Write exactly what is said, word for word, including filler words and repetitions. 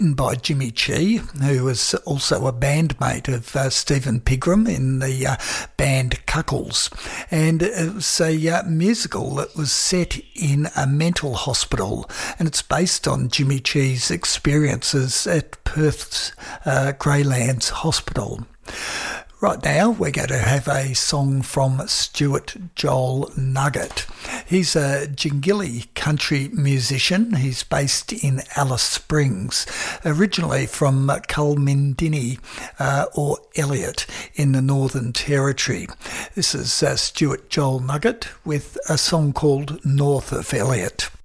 written by Jimmy Chi, who was also a bandmate of uh, Stephen Pigram in the uh, band Cuckles. And it was a uh, musical that was set in a mental hospital, and it's based on Jimmy Chi's experiences at Perth's uh, Greylands Hospital. Right now, we're going to have a song from Stuart Joel Nugget. He's a Jingili country musician. He's based in Alice Springs, originally from Kulmindini uh, or Elliot in the Northern Territory. This is uh, Stuart Joel Nugget with a song called North of Elliot.